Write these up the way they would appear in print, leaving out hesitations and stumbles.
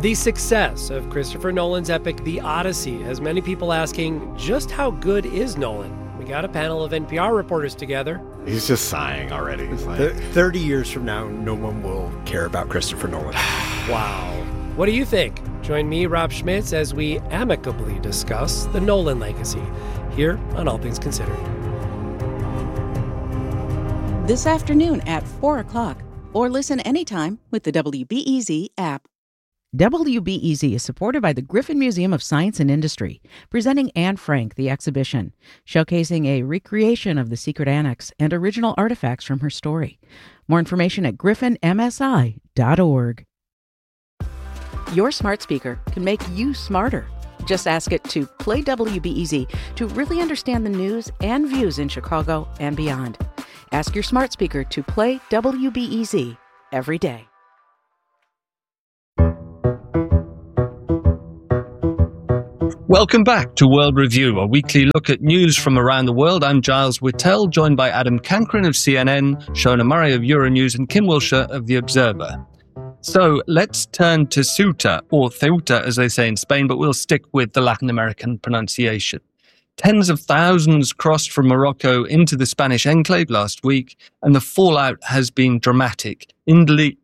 The success of Christopher Nolan's epic The Odyssey has many people asking, just how good is Nolan? We got a panel of NPR reporters together. He's just sighing already. He's like, 30 years from now, no one will care about Christopher Nolan. Wow. What do you think? Join me, Rob Schmitz, as we amicably discuss the Nolan legacy here on All Things Considered. This afternoon at 4 o'clock, or listen anytime with the WBEZ app. WBEZ is supported by the Griffin Museum of Science and Industry, presenting Anne Frank, the exhibition, showcasing a recreation of the secret annex and original artifacts from her story. More information at griffinmsi.org. Your smart speaker can make you smarter. Just ask it to play WBEZ to really understand the news and views in Chicago and beyond. Ask your smart speaker to play WBEZ every day. Welcome back to World Review, a weekly look at news from around the world. I'm Giles Whittell, joined by Adam Cancron of CNN, Shona Murray of Euronews, and Kim Wilshire of The Observer. So let's turn to Ceuta, or Ceuta as they say in Spain, but we'll stick with the Latin American pronunciation. Tens of thousands crossed from Morocco into the Spanish enclave last week, and the fallout has been dramatic. Italy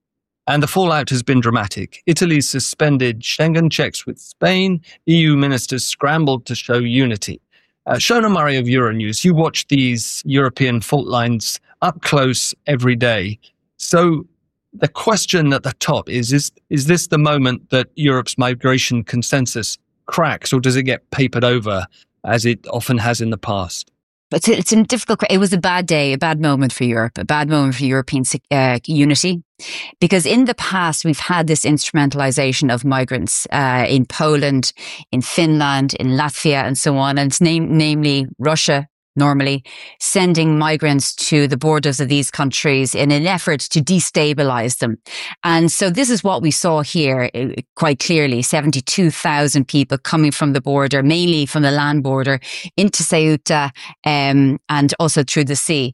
suspended Schengen checks with Spain. EU ministers scrambled to show unity. Shona Murray of Euronews, you watch these European fault lines up close every day. So the question at the top is this the moment that Europe's migration consensus cracks, or does it get papered over as it often has in the past? It's a difficult. It was a bad day, a bad moment for Europe, a bad moment for European unity, because in the past we've had this instrumentalization of migrants in Poland, in Finland, in Latvia, and so on, and it's namely Russia. Normally sending migrants to the borders of these countries in an effort to destabilize them. And so this is what we saw here quite clearly, 72,000 people coming from the border, mainly from the land border, into Ceuta and also through the sea.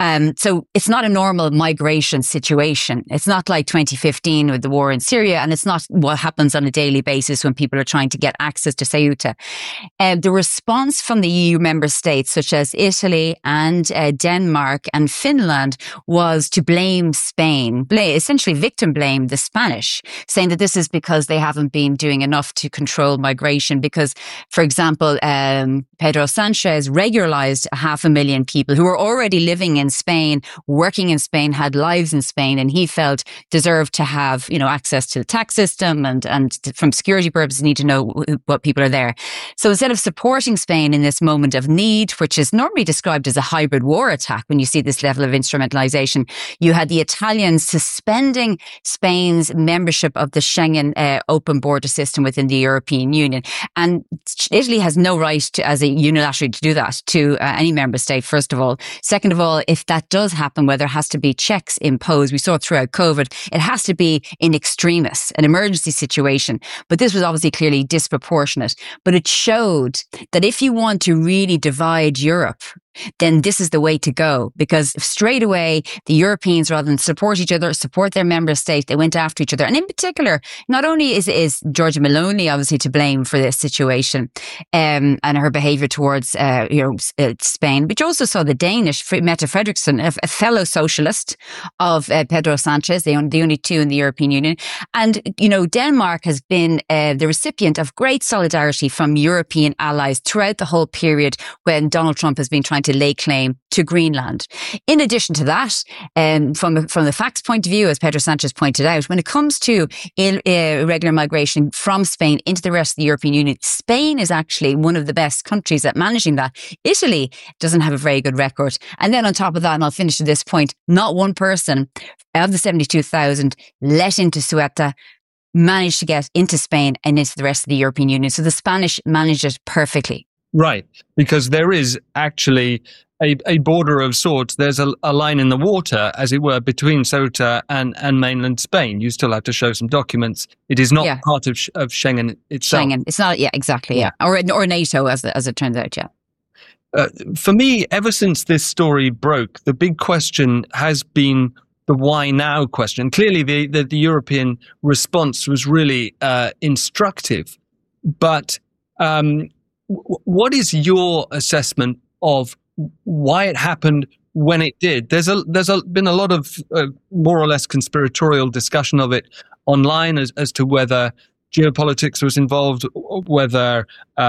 So it's not a normal migration situation. It's not like 2015 with the war in Syria, and it's not what happens on a daily basis when people are trying to get access to Ceuta. The response from the EU member states, such as Italy and Denmark and Finland, was to blame Spain, essentially victim blame the Spanish, saying that this is because they haven't been doing enough to control migration. Because, for example, Pedro Sanchez regularized 500,000 people who were already living in Spain, working in Spain, had lives in Spain, and he felt deserved to have, access to the tax system and from security purposes need to know what people are there. So instead of supporting Spain in this moment of need, which is normally described as a hybrid war attack when you see this level of instrumentalization, you had the Italians suspending Spain's membership of the Schengen open border system within the European Union. And Italy has no right to, as a unilaterally, to do that to any member state, first of all. Second of all, if that does happen, where there has to be checks imposed, we saw it throughout COVID, it has to be in extremis, an emergency situation. But this was obviously clearly disproportionate. But it showed that if you want to really divide Europe, then this is the way to go, because straight away the Europeans, rather than support each other, support their member state, they went after each other. And in particular, not only is Giorgia Meloni obviously to blame for this situation and her behaviour towards Spain, but you also saw the Danish Mette Frederiksen, a fellow socialist of Pedro Sanchez, the only two in the European Union. And Denmark has been the recipient of great solidarity from European allies throughout the whole period when Donald Trump has been trying to lay claim to Greenland. In addition to that, from the facts point of view, as Pedro Sanchez pointed out, when it comes to irregular migration from Spain into the rest of the European Union, Spain is actually one of the best countries at managing that. Italy doesn't have a very good record. And then on top of that, and I'll finish at this point, not one person of the 72,000 let into Ceuta managed to get into Spain and into the rest of the European Union. So the Spanish managed it perfectly. Right, because there is actually a border of sorts. There's a line in the water, as it were, between Ceuta and mainland Spain. You still have to show some documents. It is not part of Schengen itself. Schengen, it's not. Yeah, exactly. Yeah, or NATO, as it turns out. Yeah. For me, ever since this story broke, the big question has been the why now question. Clearly, the European response was really instructive. But what is your assessment of why it happened when it did? There's been a lot of more or less conspiratorial discussion of it online as to whether geopolitics was involved, whether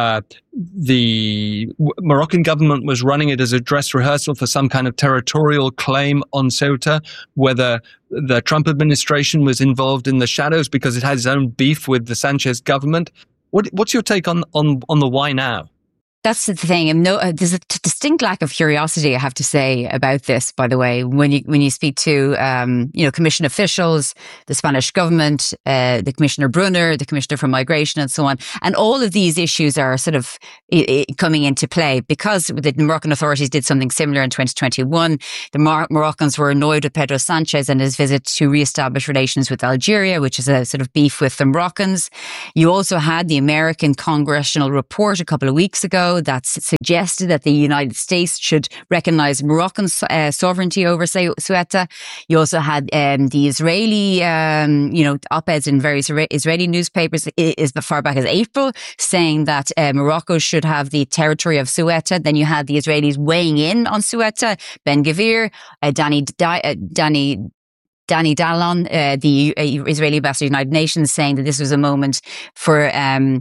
the Moroccan government was running it as a dress rehearsal for some kind of territorial claim on Ceuta, whether the Trump administration was involved in the shadows because it had its own beef with the Sanchez government. What's your take on the why now? That's the thing. There's a distinct lack of curiosity, I have to say, about this. By the way, when you speak to Commission officials, the Spanish government, the Commissioner Brunner, the Commissioner for Migration, and so on, and all of these issues are sort of coming into play because the Moroccan authorities did something similar in 2021. The Moroccans were annoyed with Pedro Sanchez and his visit to reestablish relations with Algeria, which is a sort of beef with the Moroccans. You also had the American congressional report a couple of weeks ago that suggested that the United States should recognize Moroccan sovereignty over Ceuta. You also had the Israeli, op-eds in various Israeli newspapers as far back as April saying that Morocco should have the territory of Ceuta. Then you had the Israelis weighing in on Ceuta, Ben Gvir, Danny Dallon, the Israeli ambassador to the United Nations, saying that this was a moment for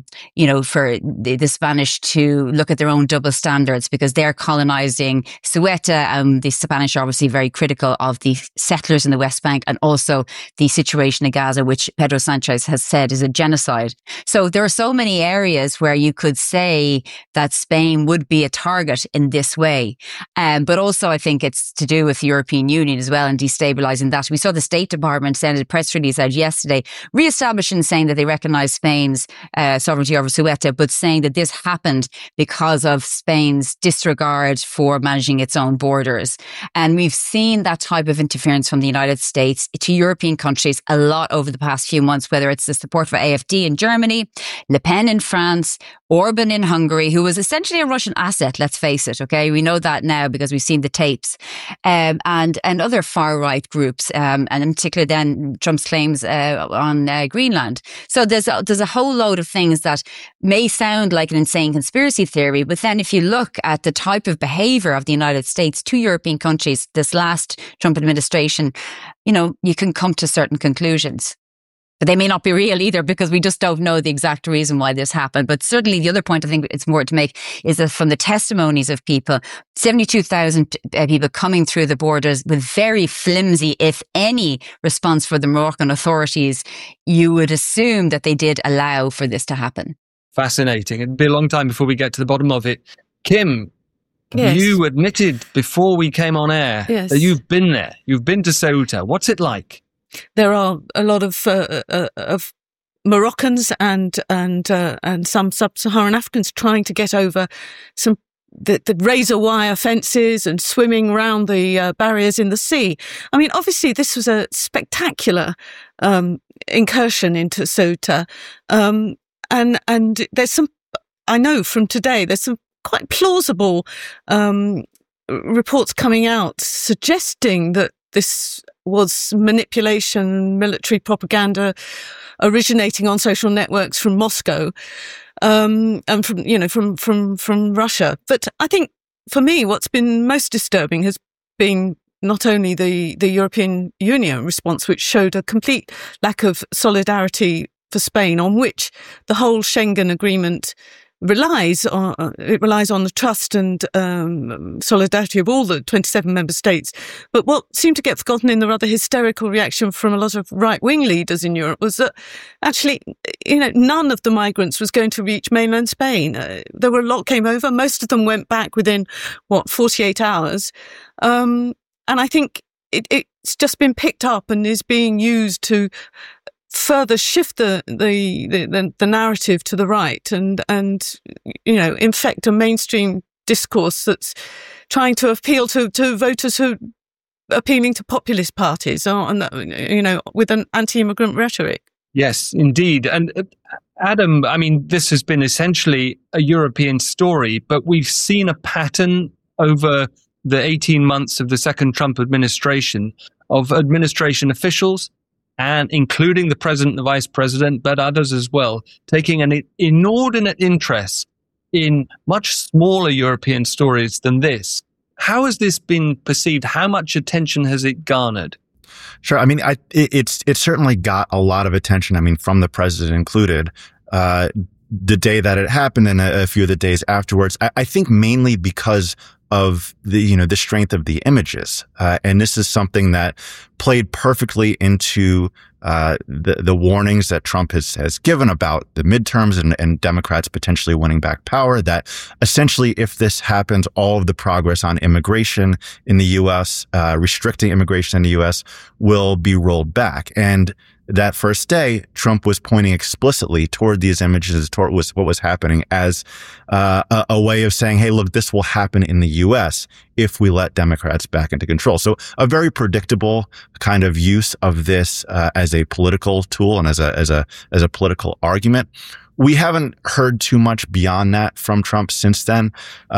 the Spanish to look at their own double standards because they're colonizing Ceuta. The Spanish are obviously very critical of the settlers in the West Bank and also the situation in Gaza, which Pedro Sanchez has said is a genocide. So there are so many areas where you could say that Spain would be a target in this way. But also I think it's to do with the European Union as well and destabilizing that. We saw the State Department sent a press release out yesterday, re-establishing saying that they recognize Spain's sovereignty over Ceuta, but saying that this happened because of Spain's disregard for managing its own borders. And we've seen that type of interference from the United States to European countries a lot over the past few months, whether it's the support for AfD in Germany, Le Pen in France, Orban in Hungary, who was essentially a Russian asset, let's face it, okay? We know that now because we've seen the tapes, and other far-right groups, and in particular then Trump's claims on Greenland. So there's a whole load of things that may sound like an insane conspiracy theory, but then if you look at the type of behavior of the United States to European countries this last Trump administration, you can come to certain conclusions. But they may not be real either because we just don't know the exact reason why this happened. But certainly the other point I think it's more to make is that from the testimonies of people, 72,000 people coming through the borders with very flimsy, if any, response for the Moroccan authorities, you would assume that they did allow for this to happen. Fascinating. It'd be a long time before we get to the bottom of it. Kim, yes. You admitted before we came on air that you've been there. You've been to Ceuta. What's it like? There are a lot of Moroccans and some sub-Saharan Africans trying to get over the razor wire fences and swimming around the barriers in the sea. I mean, obviously, this was a spectacular incursion into Ceuta, and there's some. I know from today there's some quite plausible reports coming out suggesting that this was manipulation, military propaganda originating on social networks from Moscow, and from Russia. But I think for me, what's been most disturbing has been not only the European Union response, which showed a complete lack of solidarity for Spain, on which the whole Schengen agreement relies on the trust and solidarity of all the 27 member states. But what seemed to get forgotten in the rather hysterical reaction from a lot of right-wing leaders in Europe was that actually, none of the migrants was going to reach mainland Spain. There were a lot came over. Most of them went back within 48 hours. And I think it's just been picked up and is being used to further shift the narrative to the right and infect a mainstream discourse that's trying to appeal to voters who are appealing to populist parties with an anti-immigrant rhetoric. Yes, indeed. And Adam, I mean, this has been essentially a European story, but we've seen a pattern over the 18 months of the second Trump administration of administration officials, and including the president and the vice president, but others as well, taking an inordinate interest in much smaller European stories than this. How has this been perceived? How much attention has it garnered? Sure. I mean, it certainly got a lot of attention. I mean, from the president included, the day that it happened and a few of the days afterwards. I think mainly because of the strength of the images. And this is something that played perfectly into the warnings that Trump has given about the midterms and Democrats potentially winning back power, that essentially if this happens, all of the progress on immigration in the U.S., restricting immigration in the U.S. will be rolled back. And that first day, Trump was pointing explicitly toward these images, toward what was happening as a way of saying, hey, look, this will happen in the U.S. if we let Democrats back into control. So a very predictable kind of use of this as a political tool and as a political argument. We haven't heard too much beyond that from Trump since then.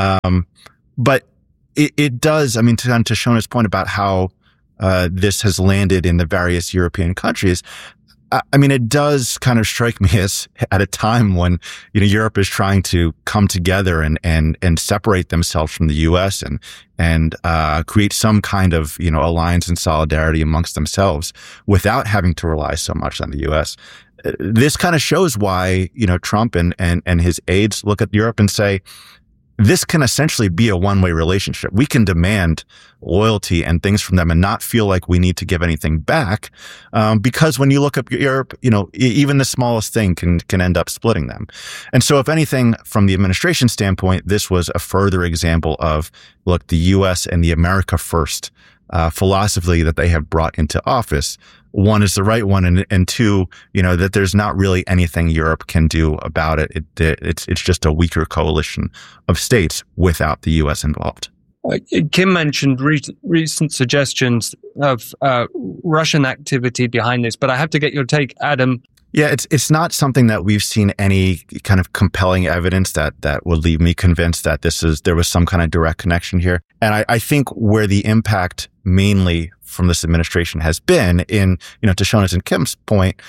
But it does, I mean, to Shona's point about how this has landed in the various European countries. I mean, it does kind of strike me as at a time when, Europe is trying to come together and separate themselves from the U.S. and create some kind of, alliance and solidarity amongst themselves without having to rely so much on the U.S. This kind of shows why, Trump and his aides look at Europe and say, this can essentially be a one-way relationship. We can demand loyalty and things from them and not feel like we need to give anything back, because when you look up Europe, even the smallest thing can end up splitting them. And so, if anything, from the administration standpoint, this was a further example of, look, the U.S. and the America First philosophy that they have brought into office. One is the right one, and two, that there's not really anything Europe can do about it. It's just a weaker coalition of states without the U.S. involved. Kim mentioned recent suggestions of Russian activity behind this, but I have to get your take, Adam. Yeah, it's not something that we've seen any kind of compelling evidence that would leave me convinced that there was some kind of direct connection here. And I think where the impact mainly from this administration has been in, to Shona's and Kim's point,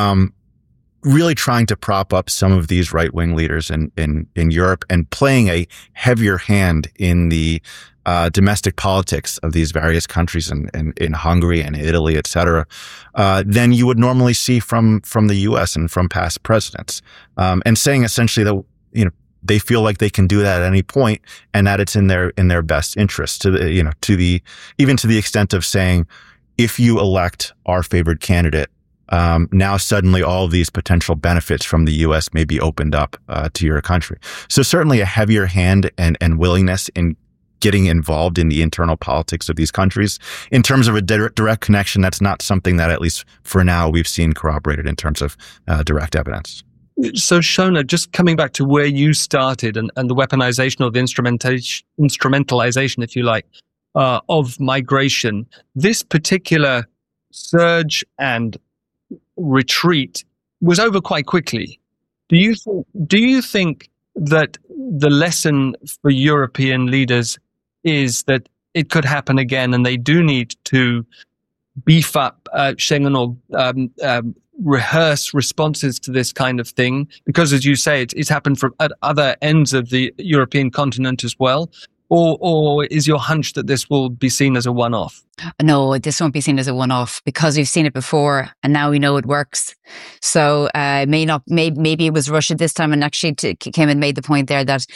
really trying to prop up some of these right-wing leaders in Europe and playing a heavier hand in the domestic politics of these various countries in Hungary and Italy, et cetera, than you would normally see from the U.S. and from past presidents. And saying essentially that, they feel like they can do that at any point and that it's in their best interest even to the extent of saying, if you elect our favored candidate, now suddenly all of these potential benefits from the U.S. may be opened up to your country. So certainly a heavier hand and willingness in getting involved in the internal politics of these countries. In terms of a direct connection, that's not something that, at least for now, we've seen corroborated in terms of direct evidence. So, Shona, just coming back to where you started and the weaponization or the instrumentalization, if you like, of migration, this particular surge and retreat was over quite quickly. Do you think that the lesson for European leaders is that it could happen again and they do need to beef up Schengen or rehearse responses to this kind of thing? Because, as you say, it's happened at other ends of the European continent as well. Or is your hunch that this will be seen as a one-off? No, this won't be seen as a one-off because we've seen it before and now we know it works. So maybe it was Russia this time, and actually Kim had made the point there that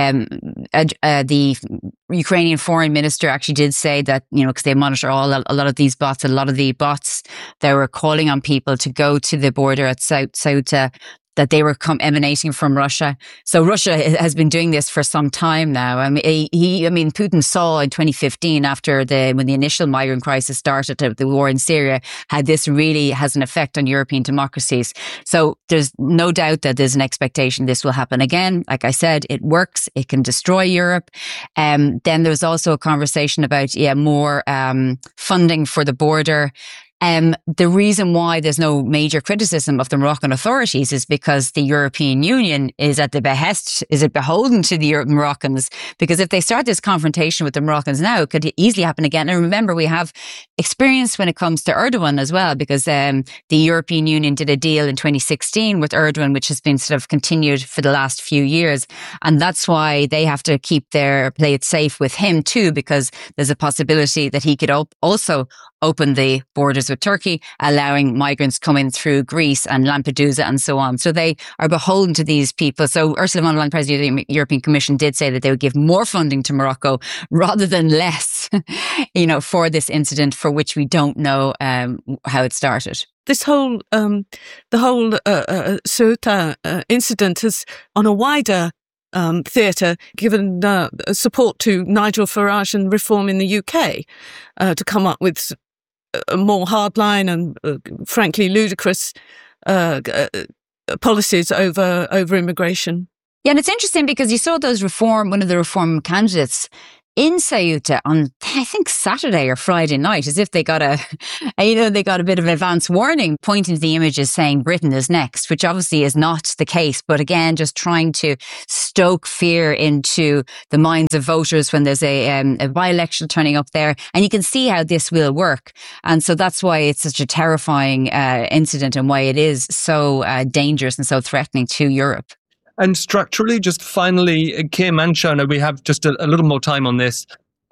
the Ukrainian foreign minister actually did say that, because they monitor a lot of these bots, a lot of the bots that were calling on people to go to the border at Ceuta, that they were emanating from Russia. So Russia has been doing this for some time now. Putin saw in 2015, when the initial migrant crisis started, the war in Syria, how this really has an effect on European democracies. So there's no doubt that there's an expectation this will happen again. Like I said, it works. It can destroy Europe. Then there's also a conversation about more funding for the border. The reason why there's no major criticism of the Moroccan authorities is because the European Union is at the beholden to the Moroccans, because if they start this confrontation with the Moroccans now, it could easily happen again. And remember, we have experience when it comes to Erdogan as well, because the European Union did a deal in 2016 with Erdogan, which has been sort of continued for the last few years. And that's why they have to play it safe with him too, because there's a possibility that he could also open the borders with Turkey, allowing migrants coming through Greece and Lampedusa and so on. So they are beholden to these people. So Ursula von der Leyen, President of the European Commission, did say that they would give more funding to Morocco rather than less, for this incident, for which we don't know how it started. This whole, Ceuta incident has, on a wider theatre, given support to Nigel Farage and Reform in the UK to come up with a more hardline and frankly ludicrous policies over immigration. Yeah, and it's interesting because you saw one of the Reform candidates in Ceuta on, I think, Saturday or Friday night, as if they got a bit of an advance warning, pointing to the images saying Britain is next, which obviously is not the case. But again, just trying to stoke fear into the minds of voters when there's a by-election turning up there. And you can see how this will work. And so that's why it's such a terrifying incident, and why it is so dangerous and so threatening to Europe. And structurally, just finally, Kim and Shona, we have just a little more time on this.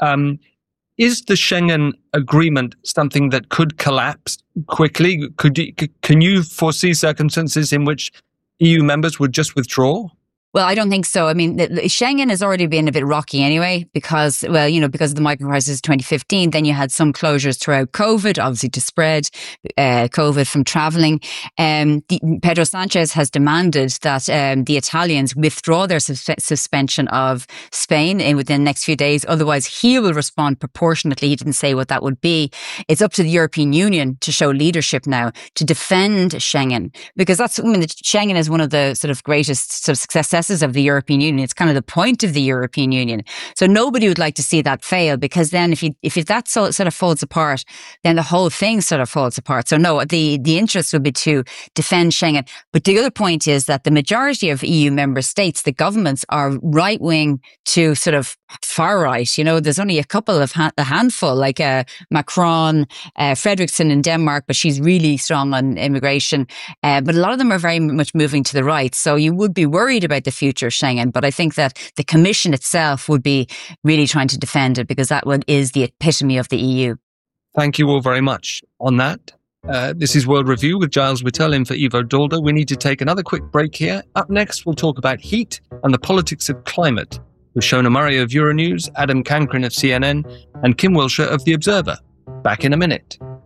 Is the Schengen agreement something that could collapse quickly? Can you foresee circumstances in which EU members would just withdraw? Well, I don't think so. I mean, Schengen has already been a bit rocky anyway, because of the migrant crisis of 2015. Then you had some closures throughout COVID, obviously to spread COVID from travelling. Pedro Sanchez has demanded that the Italians withdraw their suspension of Spain within the next few days. Otherwise, he will respond proportionately. He didn't say what that would be. It's up to the European Union to show leadership now to defend Schengen, because Schengen is one of the sort of greatest sort of successes of the European Union. It's kind of the point of the European Union. So nobody would like to see that fail, because then if that sort of falls apart, then the whole thing sort of falls apart. So no, the interest would be to defend Schengen. But the other point is that the majority of EU member states, the governments, are right wing to sort of far right. There's only a couple of a handful, like Macron, Frederiksen in Denmark, but she's really strong on immigration. But a lot of them are very much moving to the right. So you would be worried about the future of Schengen. But I think that the Commission itself would be really trying to defend it, because that one is the epitome of the EU. Thank you all very much on that. This is World Review with Giles Whittell in for Ivo Dolder. We need to take another quick break here. Up next, we'll talk about heat and the politics of climate with Shona Murray of Euronews, Adam Cankren of CNN, and Kim Wilshire of The Observer. Back in a minute.